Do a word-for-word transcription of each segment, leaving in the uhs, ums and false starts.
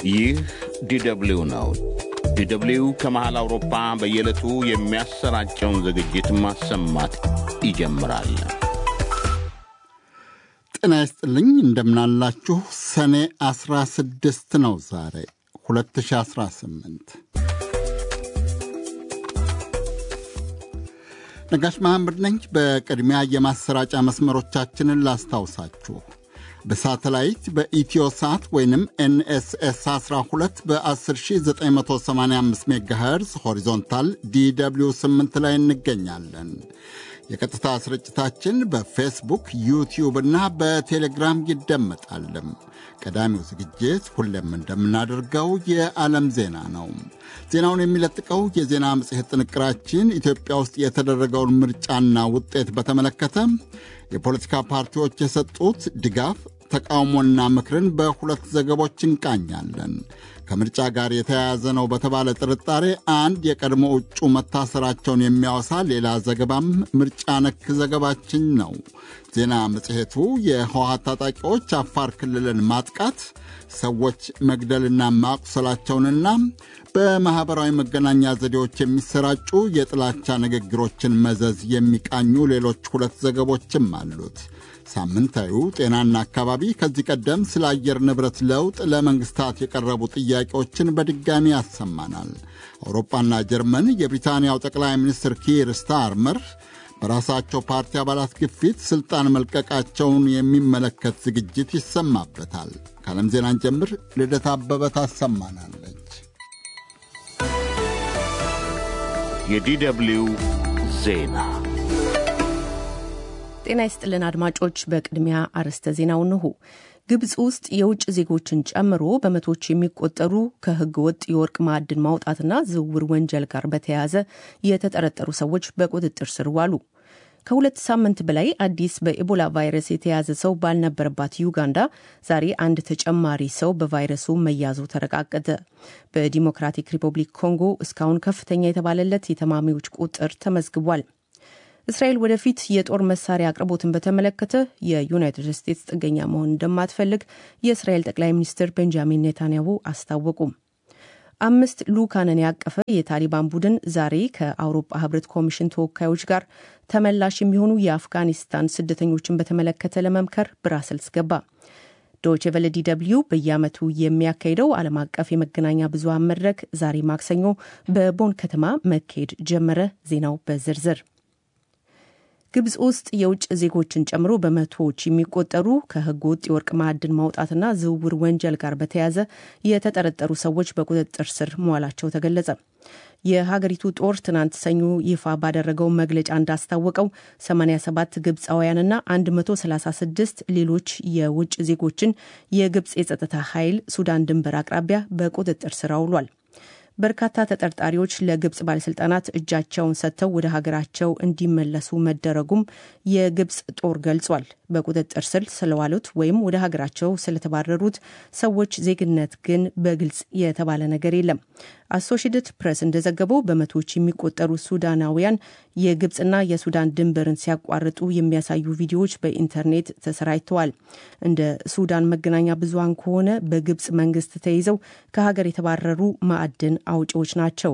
ይህ ዲደብሊው ነው። ዲደብሊው ከመሃል አውሮፓ በየዕለቱ የሚያሰራጨውን ዝግጅት ማሰማት ይጀምራል። ጤና ይስጥልኝ፣ እንደምናላችሁ። ሰኔ አስራ ስድስት ነው ዛሬ ሁለት ሺህ አስራ ስምንት። ነጋሽ መሐመድ ነኝ። በቅድሚያ የማሰራጫ መስመሮቻችንን ላስታውሳችሁ። በሳተላይት በኢትዮሳት ወይንም ኤንኤስኤስ አስራ ሁለት በ10985 ሜጋሄርዝ ሆሪዞንታል ዲደብሊው ስምንት ላይ እንገኛለን። የቀጥታ ስርጭታችን በፌስቡክ፣ ዩቲዩብ እና በቴሌግራም ይደመጣል። ቀዳሚው ዝግጅት ሁሌም እንደምናደርገው የዓለም ዜና ነው። ዜናውን የሚለጥቀው የዜና መጽሔት ጥንቅራችን ኢትዮጵያ ውስጥ የተደረገውን ምርጫና ውጤት በተመለከተ የፖለቲካ ፓርቲዎች የሰጡት ድጋፍ፣ ተቃውሞና ምክርን በሁለት ዘገቦች እንቃኛለን። ከምርጫ ጋር የተያያዘ ነው በተባለ ጥርጣሬ አንድ የቀድሞ እጩ መታሰራቸውን የሚያወሳ ሌላ ዘገባም ምርጫ ነክ ዘገባችን ነው። ዜና መጽሔቱ የህወሓት ታጣቂዎች አፋር ክልልን ማጥቃት፣ ሰዎች መግደልና ማቁሰላቸውንና በማኅበራዊ መገናኛ ዘዴዎች የሚሰራጩ የጥላቻ ንግግሮችን መዘዝ የሚቃኙ ሌሎች ሁለት ዘገቦችም አሉት። ሳምንታዊው ጤናና አካባቢ ከዚህ ቀደም ስለ አየር ንብረት ለውጥ ለመንግስታት የቀረቡ ጥያቄዎችን በድጋሚ ያሰማናል። አውሮፓና ጀርመን የብሪታንያው ጠቅላይ ሚኒስትር ኪር ስታርመር በራሳቸው ፓርቲ አባላት ግፊት ስልጣን መልቀቃቸውን የሚመለከት ዝግጅት ይሰማበታል። ከዓለም ዜናን ጀምር ልደት አበበ ታሰማናለች። የዲደብሊው ዜና። ጤና ይስጥልን አድማጮች፣ በቅድሚያ አርዕስተ ዜናው እንሆ። ግብጽ ውስጥ የውጭ ዜጎችን ጨምሮ በመቶዎች የሚቆጠሩ ከህገ ወጥ የወርቅ ማዕድን ማውጣትና ዝውውር ወንጀል ጋር በተያያዘ የተጠረጠሩ ሰዎች በቁጥጥር ስር ዋሉ። ከሁለት ሳምንት በላይ አዲስ በኢቦላ ቫይረስ የተያዘ ሰው ባልነበረባት ዩጋንዳ ዛሬ አንድ ተጨማሪ ሰው በቫይረሱ መያዙ ተረጋገጠ። በዲሞክራቲክ ሪፐብሊክ ኮንጎ እስካሁን ከፍተኛ የተባለለት የታማሚዎች ቁጥር ተመዝግቧል። እስራኤል ወደፊት የጦር መሳሪያ አቅርቦትን በተመለከተ የዩናይትድ ስቴትስ ጥገኛ መሆን እንደማትፈልግ የእስራኤል ጠቅላይ ሚኒስትር ቤንጃሚን ኔታንያሁ አስታወቁ። አምስት ልኡካንን ያቀፈ የታሊባን ቡድን ዛሬ ከአውሮፓ ህብረት ኮሚሽን ተወካዮች ጋር ተመላሽ የሚሆኑ የአፍጋኒስታን ስደተኞችን በተመለከተ ለመምከር ብራሰልስ ገባ። ዶይቼ ቬለ ዲደብሊው በየዓመቱ የሚያካሂደው ዓለም አቀፍ የመገናኛ ብዙሃን መድረክ ዛሬ ማክሰኞ በቦን ከተማ መካሄድ ጀመረ። ዜናው በዝርዝር። ግብጽ ውስጥ የውጭ ዜጎችን ጨምሮ በመቶዎች የሚቆጠሩ ከህገ ወጥ የወርቅ ማዕድን ማውጣትና ዝውውር ወንጀል ጋር በተያያዘ የተጠረጠሩ ሰዎች በቁጥጥር ስር መዋላቸው ተገለጸ። የሀገሪቱ ጦር ትናንት ሰኞ ይፋ ባደረገው መግለጫ እንዳስታወቀው ሰማንያ ሰባት ግብጻውያንና አንድ መቶ ሰላሳ ስድስት ሌሎች የውጭ ዜጎችን የግብጽ የጸጥታ ኃይል ሱዳን ድንበር አቅራቢያ በቁጥጥር ስር አውሏል። በርካታ ተጠርጣሪዎች ለግብጽ ባለስልጣናት እጃቸውን ሰጥተው ወደ ሀገራቸው እንዲመለሱ መደረጉም የግብጽ ጦር ገልጿል። በቁጥጥር ስር ስለዋሉት ወይም ወደ ሀገራቸው ስለተባረሩት ሰዎች ዜግነት ግን በግልጽ የተባለ ነገር የለም። አሶሺየትድ ፕሬስ እንደዘገበው በመቶዎች የሚቆጠሩ ሱዳናውያን የግብጽና የሱዳን ድንበርን ሲያቋርጡ የሚያሳዩ ቪዲዮዎች በኢንተርኔት ተሰራጭተዋል። እንደ ሱዳን መገናኛ ብዙሃን ከሆነ በግብጽ መንግስት ተይዘው ከሀገር የተባረሩ ማዕድን አውጪዎች ናቸው።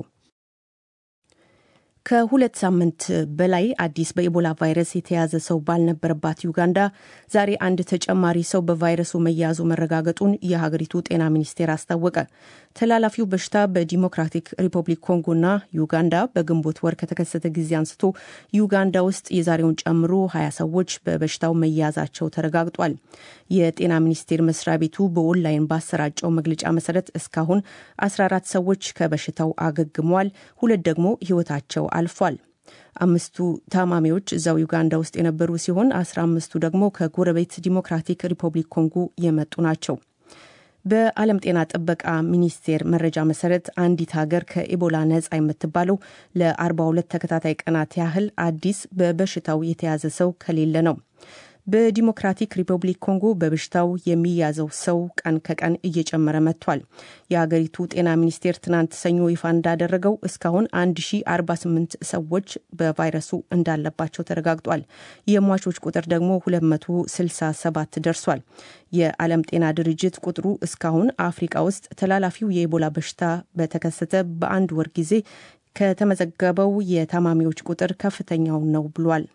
ከሁለት ሳምንት በላይ አዲስ በኢቦላ ቫይረስ የተያዘ ሰው ባልነበረባት ዩጋንዳ ዛሬ አንድ ተጨማሪ ሰው በቫይረሱ መያዙ መረጋገጡን የሀገሪቱ ጤና ሚኒስቴር አስታወቀ። ተላላፊው በሽታ በዲሞክራቲክ ሪፐብሊክ ኮንጎና ዩጋንዳ በግንቦት ወር ከተከሰተ ጊዜ አንስቶ ዩጋንዳ ውስጥ የዛሬውን ጨምሮ ሀያ ሰዎች በበሽታው መያዛቸው ተረጋግጧል። የጤና ሚኒስቴር መስሪያ ቤቱ በኦንላይን ባሰራጨው መግለጫ መሰረት እስካሁን አስራ አራት ሰዎች ከበሽታው አገግመዋል። ሁለት ደግሞ ህይወታቸው አልፏል። አምስቱ ታማሚዎች እዛው ዩጋንዳ ውስጥ የነበሩ ሲሆን አስራ አምስቱ ደግሞ ከጎረቤት ዲሞክራቲክ ሪፐብሊክ ኮንጎ የመጡ ናቸው። በዓለም ጤና ጥበቃ ሚኒስቴር መረጃ መሰረት አንዲት ሀገር ከኢቦላ ነጻ የምትባለው ለአርባ ሁለት ተከታታይ ቀናት ያህል አዲስ በበሽታው የተያዘ ሰው ከሌለ ነው። በዲሞክራቲክ ሪፐብሊክ ኮንጎ በበሽታው የሚያዘው ሰው ቀን ከቀን እየጨመረ መጥቷል። የሀገሪቱ ጤና ሚኒስቴር ትናንት ሰኞ ይፋ እንዳደረገው እስካሁን አንድ ሺህ አርባ ስምንት ሰዎች በቫይረሱ እንዳለባቸው ተረጋግጧል። የሟቾች ቁጥር ደግሞ ሁለት መቶ ስልሳ ሰባት ደርሷል። የዓለም ጤና ድርጅት ቁጥሩ እስካሁን አፍሪካ ውስጥ ተላላፊው የኢቦላ በሽታ በተከሰተ በአንድ ወር ጊዜ ከተመዘገበው የታማሚዎች ቁጥር ከፍተኛው ነው ብሏል።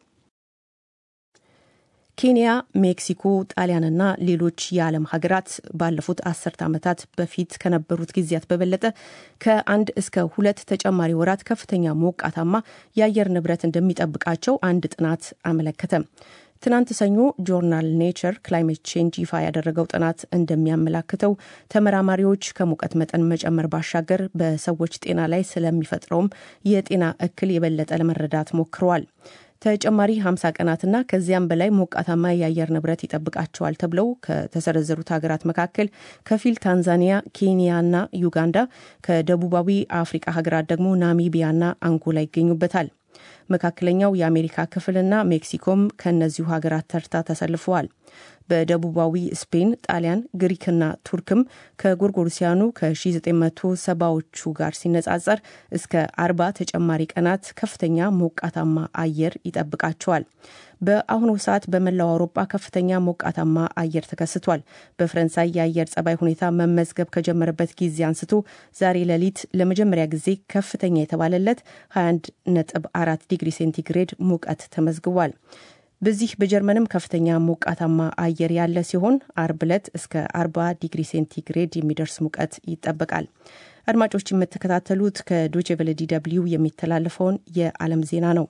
ኬንያ፣ ሜክሲኮ፣ ጣሊያንና ሌሎች የዓለም ሀገራት ባለፉት አስርት ዓመታት በፊት ከነበሩት ጊዜያት በበለጠ ከአንድ እስከ ሁለት ተጨማሪ ወራት ከፍተኛ ሞቃታማ የአየር ንብረት እንደሚጠብቃቸው አንድ ጥናት አመለከተ። ትናንት ሰኞ ጆርናል ኔቸር ክላይሜት ቼንጅ ይፋ ያደረገው ጥናት እንደሚያመላክተው ተመራማሪዎች ከሙቀት መጠን መጨመር ባሻገር በሰዎች ጤና ላይ ስለሚፈጥረውም የጤና እክል የበለጠ ለመረዳት ሞክረዋል። ተጨማሪ ሃምሳ ቀናትና ከዚያም በላይ ሞቃታማ የአየር ንብረት ይጠብቃቸዋል ተብለው ከተሰረዘሩት ሀገራት መካከል ከፊል ታንዛኒያ፣ ኬንያና ዩጋንዳ፣ ከደቡባዊ አፍሪካ ሀገራት ደግሞ ናሚቢያና አንጎላ ይገኙበታል። መካከለኛው የአሜሪካ ክፍልና ሜክሲኮም ከነዚሁ ሀገራት ተርታ ተሰልፈዋል። በደቡባዊ ስፔን፣ ጣሊያን፣ ግሪክና ቱርክም ከጎርጎሮሲያኑ ከ1970ዎቹ ጋር ሲነጻጸር እስከ አርባ ተጨማሪ ቀናት ከፍተኛ ሞቃታማ አየር ይጠብቃቸዋል። በአሁኑ ሰዓት በመላው አውሮፓ ከፍተኛ ሞቃታማ አየር ተከስቷል። በፈረንሳይ የአየር ጸባይ ሁኔታ መመዝገብ ከጀመረበት ጊዜ አንስቶ ዛሬ ሌሊት ለመጀመሪያ ጊዜ ከፍተኛ የተባለለት ሃያ አንድ ነጥብ አራት ዲግሪ ሴንቲግሬድ ሙቀት ተመዝግቧል። በዚህ በጀርመንም ከፍተኛ ሞቃታማ አየር ያለ ሲሆን አርብ ዕለት እስከ አርባ ዲግሪ ሴንቲግሬድ የሚደርስ ሙቀት ይጠበቃል። አድማጮች የምትከታተሉት ከዶቼ ቬለ ዲ ደብልዩ የሚተላለፈውን የዓለም ዜና ነው።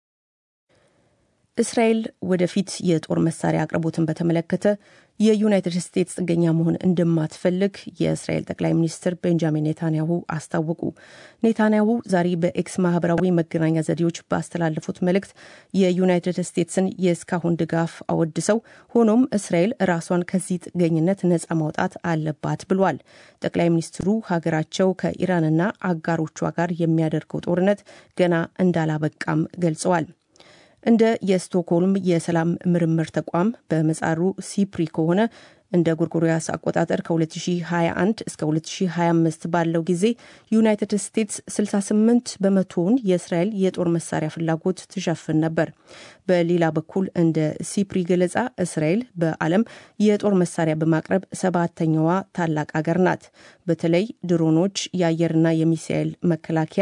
እስራኤል ወደፊት የጦር መሳሪያ አቅርቦትን በተመለከተ የዩናይትድ ስቴትስ ጥገኛ መሆን እንደማትፈልግ የእስራኤል ጠቅላይ ሚኒስትር ቤንጃሚን ኔታንያሁ አስታወቁ። ኔታንያሁ ዛሬ በኤክስ ማህበራዊ መገናኛ ዘዴዎች ባስተላለፉት መልእክት የዩናይትድ ስቴትስን የእስካሁን ድጋፍ አወድሰው ሆኖም እስራኤል ራሷን ከዚህ ጥገኝነት ነጻ ማውጣት አለባት ብሏል። ጠቅላይ ሚኒስትሩ ሀገራቸው ከኢራንና አጋሮቿ ጋር የሚያደርገው ጦርነት ገና እንዳላበቃም ገልጸዋል። እንደ የስቶክሆልም የሰላም ምርምር ተቋም በመጻሩ ሲፕሪ ከሆነ እንደ ጎርጎሪያስ አቆጣጠር ከ2021 እስከ ሁለት ሺህ ሃያ አምስት ባለው ጊዜ ዩናይትድ ስቴትስ ስልሳ ስምንት በመቶውን የእስራኤል የጦር መሳሪያ ፍላጎት ትሸፍን ነበር። በሌላ በኩል እንደ ሲፕሪ ገለጻ እስራኤል በዓለም የጦር መሳሪያ በማቅረብ ሰባተኛዋ ታላቅ ሀገር ናት። በተለይ ድሮኖች፣ የአየርና የሚሳኤል መከላከያ